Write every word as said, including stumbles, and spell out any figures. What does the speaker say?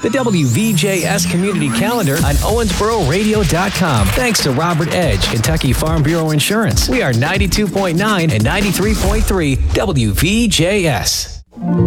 the W V J S Community Calendar on Owensboro Radio dot com. Thanks to Robert Edge, Kentucky Farm Bureau Insurance. We are ninety-two point nine and ninety-three point three W V J S.